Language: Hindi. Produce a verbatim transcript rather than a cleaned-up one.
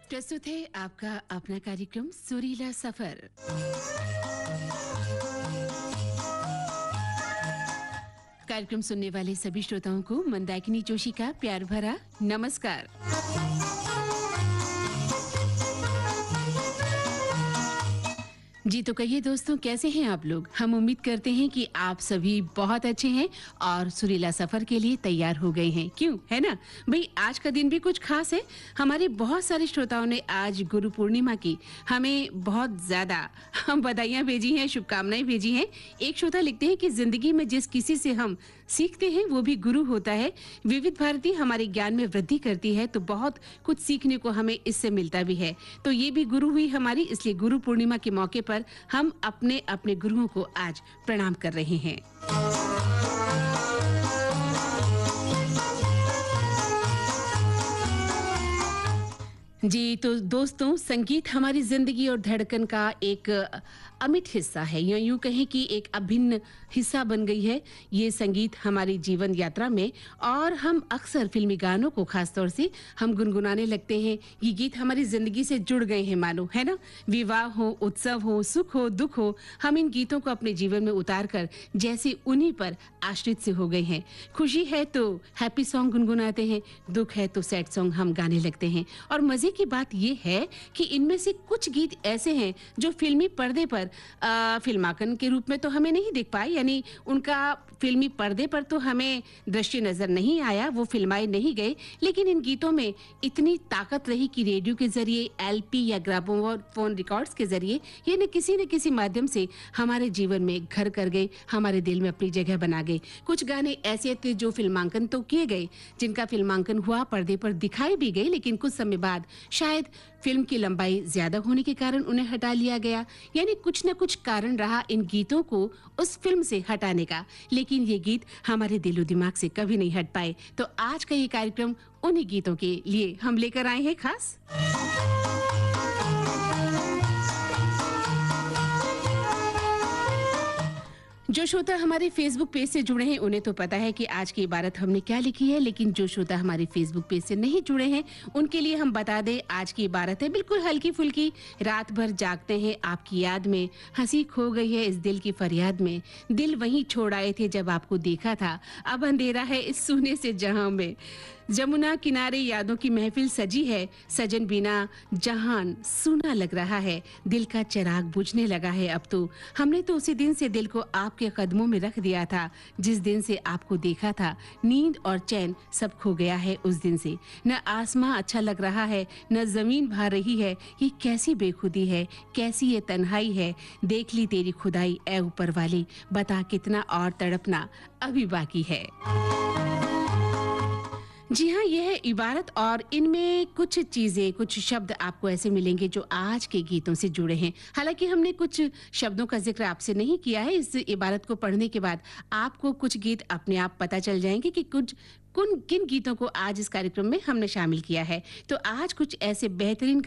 प्रस्तुत है आपका अपना कार्यक्रम सुरीला सफर। कार्यक्रम सुनने वाले सभी श्रोताओं को मंदाकिनी जोशी का प्यार भरा नमस्कार। जी तो कहिए दोस्तों, कैसे हैं आप लोग? हम उम्मीद करते हैं कि आप सभी बहुत अच्छे हैं और सुरीला सफर के लिए तैयार हो गए हैं। क्यों, है ना भाई? आज का दिन भी कुछ खास है। हमारे बहुत सारे श्रोताओं ने आज गुरु पूर्णिमा की हमें बहुत ज्यादा हम बधाइयां भेजी हैं, शुभकामनाएं भेजी हैं। एक श्रोता लिखते हैं कि जिंदगी में जिस किसी से हम सीखते हैं वो भी गुरु होता है। विविध भारती हमारे ज्ञान में वृद्धि करती है, तो बहुत कुछ सीखने को हमें इससे मिलता भी है। तो ये भी गुरु हुई हमारी, इसलिए गुरु पूर्णिमा के मौके पर हम अपने अपने गुरुओं को आज प्रणाम कर रहे हैं। जी तो दोस्तों, संगीत हमारी जिंदगी और धड़कन का एक अमिट हिस्सा है, या यूं कहें कि एक अभिन्न हिस्सा बन गई है ये संगीत हमारी जीवन यात्रा में। और हम अक्सर फिल्मी गानों को खासतौर से हम गुनगुनाने लगते हैं। ये गीत हमारी जिंदगी से जुड़ गए हैं मानो, है ना? विवाह हो, उत्सव हो, सुख हो, दुख हो, हम इन गीतों को अपने जीवन में उतार कर जैसे उन्हीं पर आश्रित से हो गए हैं। खुशी है तो हैप्पी सॉन्ग गुनगुनाते हैं, दुख है तो सैड सॉन्ग हम गाने लगते हैं। और मजे की बात यह है कि इनमें से कुछ गीत ऐसे हैं जो फिल्मी पर्दे पर आ, फिल्मांकन के रूप में तो हमें नहीं दिख पाए, यानी उनका फिल्मी पर्दे पर तो हमें दृश्य नजर नहीं आया, वो फिल्माए नहीं गए। लेकिन इन गीतों में इतनी ताकत रही कि रेडियो के जरिए, एलपी या ग्रामोफोन रिकॉर्ड्स के जरिए, यानी किसी न किसी माध्यम से हमारे जीवन में घर कर गए, हमारे दिल में अपनी जगह बना गए। कुछ गाने ऐसे थे जो फिल्मांकन तो किए गए, जिनका फिल्मांकन हुआ, पर्दे पर दिखाई भी गए, लेकिन कुछ समय बाद शायद फिल्म की लंबाई ज्यादा होने के कारण उन्हें हटा लिया गया। यानी कुछ न कुछ कारण रहा इन गीतों को उस फिल्म से हटाने का, लेकिन ये गीत हमारे दिलो दिमाग से कभी नहीं हट पाए। तो आज का ये कार्यक्रम उन्हीं गीतों के लिए हम लेकर आए हैं खास। जो श्रोता हमारे फेसबुक पेज से जुड़े हैं उन्हें तो पता है कि आज की इबारत हमने क्या लिखी है, लेकिन जो श्रोता हमारे फेसबुक पेज से नहीं जुड़े हैं उनके लिए हम बता दें, आज की इबारत है बिल्कुल हल्की फुल्की। रात भर जागते हैं आपकी याद में, हंसी खो गई है इस दिल की फरियाद में, दिल वहीं छोड़ आए थे जब आपको देखा था, अब अंधेरा है इस सोने से जहां में, जमुना किनारे यादों की महफिल सजी है, सजन बिना जहान सूना लग रहा है, दिल का चिराग बुझने लगा है अब तो, हमने तो उसी दिन से दिल को आपके कदमों में रख दिया था, जिस दिन से आपको देखा था, नींद और चैन सब खो गया है उस दिन से, न आसमां अच्छा लग रहा है, न जमीन भा रही है, ये कैसी बेखुदी है, कैसी ये तन्हाई है, देख ली तेरी खुदाई ऐ ऊपर वाली, बता कितना और तड़पना अभी बाकी है। जी हाँ, यह है इबारत, और इनमें कुछ चीजें, कुछ शब्द आपको ऐसे मिलेंगे जो आज के गीतों से जुड़े हैं। हालांकि हमने कुछ शब्दों का जिक्र आपसे नहीं किया है। इस इबारत को पढ़ने के बाद आपको कुछ गीत अपने आप पता चल जाएंगे कि कुछ कुन किन गीतों को आज इस कार्यक्रम में हमने शामिल किया है। तो आज कुछ ऐसे बेहतरीन